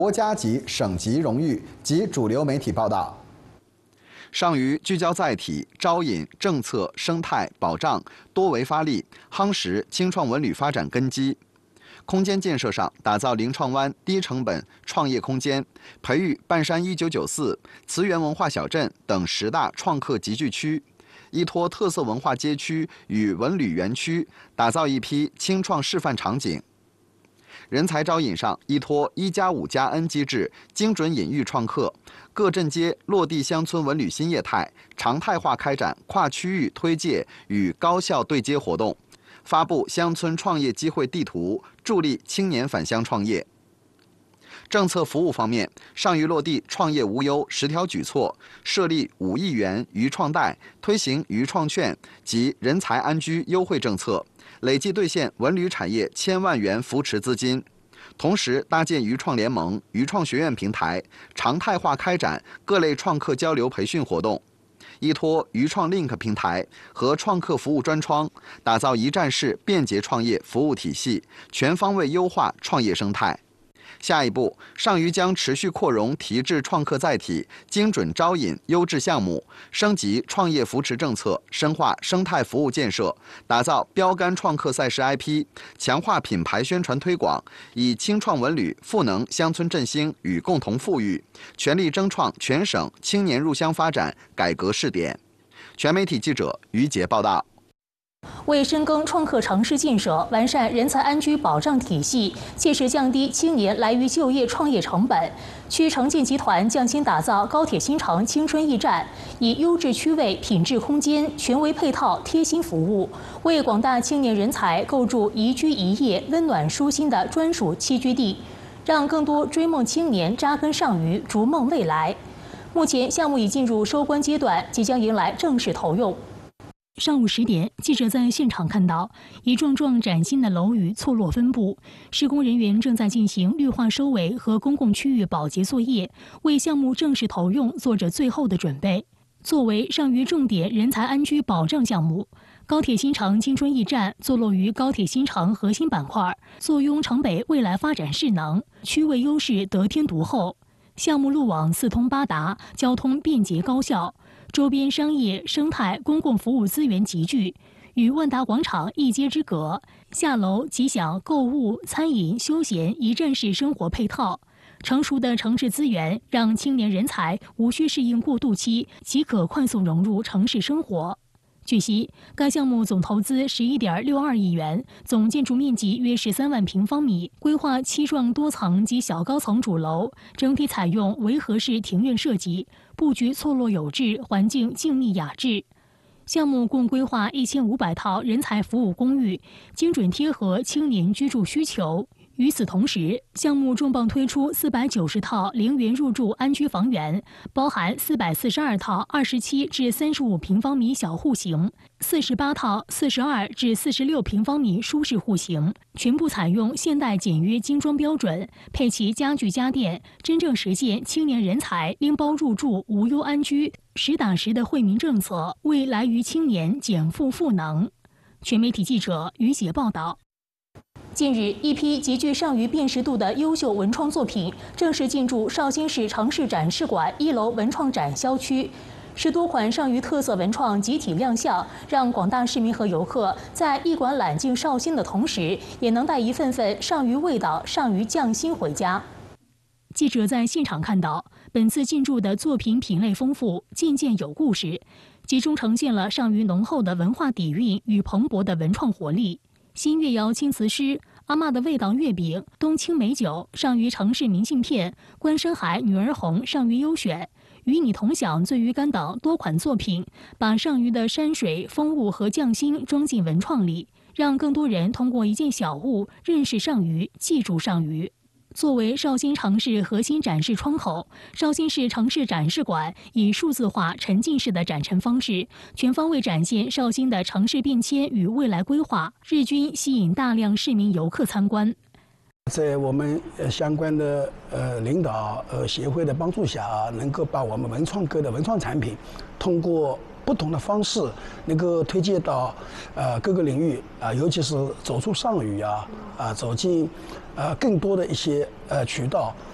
国家级、省级荣誉及主流媒体报道。 上虞聚焦载体、招引、政策、生态、保障多维发力，夯实青创文旅发展根基。空间建设上，打造零创湾低成本创业空间，培育半山1994、慈源文化小镇等10大创客集聚区，依托特色文化街区与文旅园区，打造一批青创示范场景。人才招引上，依托1+5+N 机制，精准引育创客，各镇街落地乡村文旅新业态，常态化开展跨区域推介与高校对接活动，发布乡村创业机会地图，助力青年返乡创业。政策服务方面，上虞落地创业无忧10条举措，设立5亿元渔创贷，推行渔创券及人才安居优惠政策，累计兑现文旅产业1000万元扶持资金。同时搭建渔创联盟、渔创学院平台，常态化开展各类创客交流培训活动。依托渔创 Link 平台和创客服务专窗，打造一站式便捷创业服务体系，全方位优化创业生态。下一步，上虞将持续扩容提质创客载体，精准招引优质项目，升级创业扶持政策，深化生态服务建设，打造标杆创客赛事 IP， 强化品牌宣传推广，以青创文旅赋能乡村振兴与共同富裕，全力争创全省青年入乡发展改革试点。全媒体记者于杰报道。 为深耕创客城市建设，完善人才安居保障体系，切实降低青年来渝就业创业成本，区城建集团匠心打造高铁新城青春驿站，以优质区位、品质空间、权威配套、贴心服务，为广大青年人才构筑宜居宜业、温暖舒心的专属栖居地，让更多追梦青年扎根上虞，逐梦未来。目前项目已进入收官阶段，即将迎来正式投用。上午10点，记者在现场看到一幢幢崭新的楼宇错落分布，施工人员正在进行绿化收尾和公共区域保洁作业，为项目正式投用做着最后的准备。作为上虞重点人才安居保障项目，高铁新城青春驿站坐落于高铁新城核心板块，坐拥城北未来发展势能，区位优势得天独厚。项目路网4通8达，交通便捷高效。周边商业、生态、公共服务资源集聚，与万达广场一街之隔，下楼即享购物、餐饮、休闲一站式生活配套。成熟的城市资源让青年人才无需适应过渡期，即可快速融入城市生活。据悉，该项目总投资11.62亿元，总建筑面积约13万平方米，规划7幢多层及小高层主楼，整体采用围合式庭院设计，布局错落有致，环境静谧雅致。项目共规划1500套人才服务公寓，精准贴合青年居住需求。与此同时，项目重磅推出490套0元入住安居房源，包含442套27至35平方米小户型，48套42至46平方米舒适户型，全部采用现代简约精装标准，配齐家具家电，真正实现青年人才拎包入住、无忧安居，实打实的惠民政策，为来渝青年减负赋能。全媒体记者于杰报道。近日，一批极具上虞辨识度的优秀文创作品正式进驻绍兴市城市展示馆1楼文创展销区。10多款上虞特色文创集体亮相，让广大市民和游客在一馆揽尽绍兴的同时，也能带一份份上虞味道、上虞匠心回家。记者在现场看到，本次进驻的作品品类丰富，件件有故事，集中呈现了上虞浓厚的文化底蕴与蓬勃的文创活力。新月窑青瓷诗、阿嬷的味道月饼、冬青美酒、上虞城市明信片、观山海女儿红上虞优选、与你同享醉鱼干等多款作品，把上虞的山水风物和匠心装进文创里，让更多人通过一件小物认识上虞，记住上虞。作为绍兴城市核心展示窗口，绍兴市城市展示馆以数字化沉浸式的展陈方式，全方位展现绍兴的城市变迁与未来规划，日均吸引大量市民游客参观。 在我们相关的领导协会的帮助下能够把我们文创科的文创产品通过不同的方式能够推介到各个领域尤其是走出上虞走进更多的一些渠道，